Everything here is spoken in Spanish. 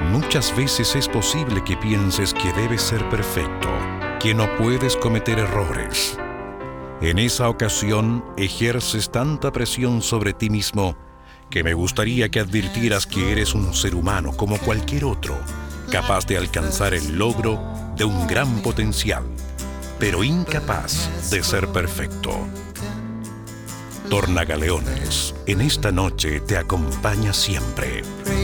Muchas veces es posible que pienses que debes ser perfecto, que no puedes cometer errores. En esa ocasión ejerces tanta presión sobre ti mismo que me gustaría que advirtieras que eres un ser humano como cualquier otro, capaz de alcanzar el logro de un gran potencial, pero incapaz de ser perfecto. Tornagaleones, en esta noche te acompaña siempre.